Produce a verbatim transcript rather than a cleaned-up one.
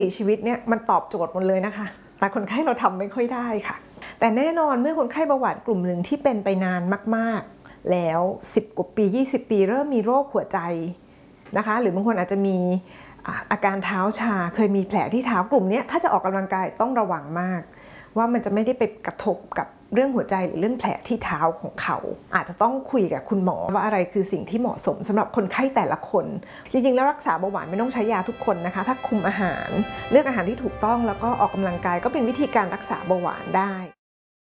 ชีวิตเนี่ยมันตอบโจทย์หมดเลยนะคะแต่คนไข้เราทำไม่ค่อยได้ค่ะแต่แน่นอนเมื่อคนไข้เบาหวานกลุ่มหนึ่งที่เป็นไปนานมากๆแล้วสิบกว่าปียี่สิบปีเริ่มมีโรคหัวใจนะคะหรือบางคนอาจจะมีอาการเท้าชาเคยมีแผลที่เท้ากลุ่มนี้ถ้าจะออกกำลังกายต้องระวังมากว่ามันจะไม่ได้ไปกระทบกับเรื่องหัวใจหรือเรื่องแผลที่เท้าของเขาอาจจะต้องคุยกับคุณหมอว่าอะไรคือสิ่งที่เหมาะสมสำหรับคนไข้แต่ละคนจริงๆแล้วรักษาเบาหวานไม่ต้องใช้ยาทุกคนนะคะถ้าคุมอาหารเลือกอาหารที่ถูกต้องแล้วก็ออกกำลังกายก็เป็นวิธีการรักษาเบาหวานได้